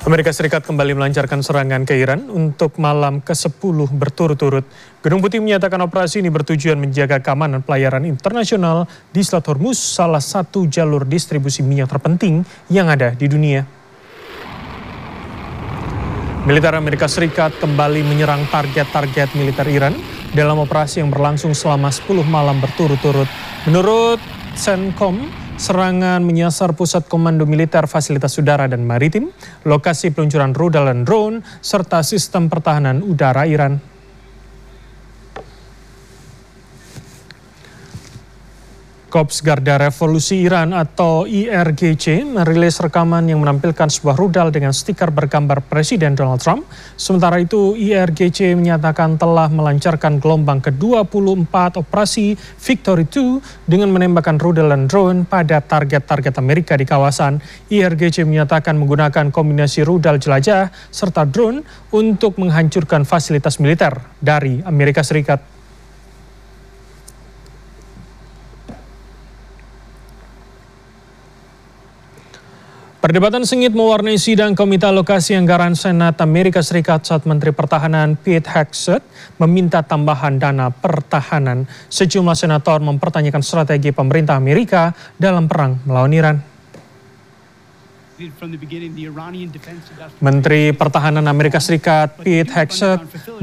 Amerika Serikat kembali melancarkan serangan ke Iran untuk malam ke-10 berturut-turut. Gedung Putih menyatakan operasi ini bertujuan menjaga keamanan pelayaran internasional di Selat Hormuz, salah satu jalur distribusi minyak terpenting yang ada di dunia. Militer Amerika Serikat kembali menyerang target-target militer Iran dalam operasi yang berlangsung selama 10 malam berturut-turut. Menurut CENTCOM, serangan menyasar pusat komando militer, fasilitas udara dan maritim, lokasi peluncuran rudal dan drone, serta sistem pertahanan udara Iran. Korps Garda Revolusi Iran atau IRGC merilis rekaman yang menampilkan sebuah rudal dengan stiker bergambar Presiden Donald Trump. Sementara itu, IRGC menyatakan telah melancarkan gelombang ke-24 operasi Victory II dengan menembakkan rudal dan drone pada target-target Amerika di kawasan. IRGC menyatakan menggunakan kombinasi rudal jelajah serta drone untuk menghancurkan fasilitas militer dari Amerika Serikat. Perdebatan sengit mewarnai sidang Komite Alokasi Anggaran Senat Amerika Serikat saat Menteri Pertahanan Pete Hegseth meminta tambahan dana pertahanan. Sejumlah senator mempertanyakan strategi pemerintah Amerika dalam perang melawan Iran. Menteri Pertahanan Amerika Serikat Pete Hegseth